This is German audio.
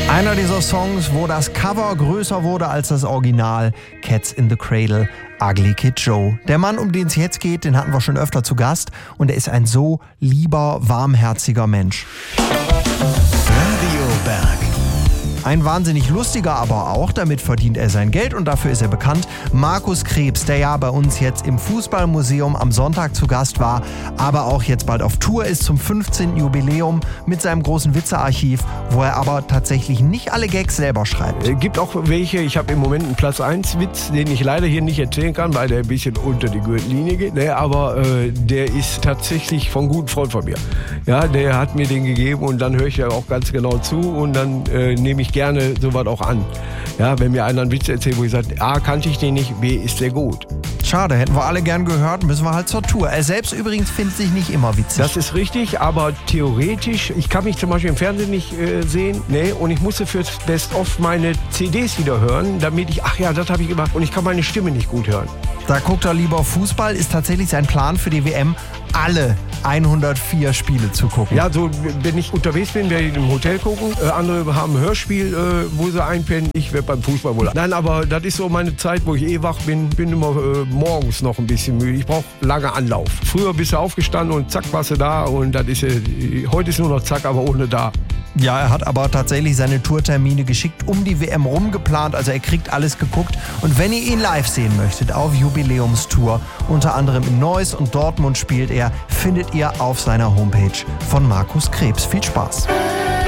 Einer dieser Songs, wo das Cover größer wurde als das Original, Cats in the Cradle, Ugly Kid Joe. Der Mann, um den es jetzt geht, den hatten wir schon öfter zu Gast und er ist ein so lieber, warmherziger Mensch. Radio Berg. Ein wahnsinnig lustiger aber auch, damit verdient er sein Geld und dafür ist er bekannt. Markus Krebs, der ja bei uns jetzt im Fußballmuseum am Sonntag zu Gast war, aber auch jetzt bald auf Tour ist zum 15. Jubiläum mit seinem großen Witzearchiv, wo er aber tatsächlich nicht alle Gags selber schreibt. Gibt auch welche, ich habe im Moment einen Platz 1 Witz, den ich leider hier nicht erzählen kann, weil der ein bisschen unter die Gürtellinie geht, ne, aber der ist tatsächlich von einem guten Freund von mir. Ja, der hat mir den gegeben und dann höre ich ja auch ganz genau zu und dann nehme ich gerne sowas auch an. Ja, wenn mir einer einen Witz erzählt, wo ich sage, A, kannte ich den nicht, B, ist der gut. Schade, hätten wir alle gern gehört, müssen wir halt zur Tour. Er selbst übrigens findet sich nicht immer witzig. Das ist richtig, aber theoretisch, ich kann mich zum Beispiel im Fernsehen nicht sehen, ne, und ich musste fürs Best-of meine CDs wieder hören, damit ich, ach ja, das habe ich gemacht und ich kann meine Stimme nicht gut hören. Da guckt er lieber Fußball, ist tatsächlich sein Plan für die WM, alle 104 Spiele zu gucken. Ja, so wenn ich unterwegs bin, werde ich im Hotel gucken. Andere haben ein Hörspiel, wo sie einpennen. Ich werde beim Fußball wohl. Nein, aber das ist so meine Zeit, wo ich wach bin. Bin immer morgens noch ein bisschen müde. Ich brauche lange Anlauf. Früher bist du aufgestanden und zack, warst du da. Und das ist heute ist nur noch zack, aber ohne da. Ja, er hat aber tatsächlich seine Tourtermine geschickt um die WM rumgeplant. Also er kriegt alles geguckt. Und wenn ihr ihn live sehen möchtet auf Jubiläumstour, unter anderem in Neuss und Dortmund spielt er, findet ihr auf seiner Homepage von Markus Krebs. Viel Spaß.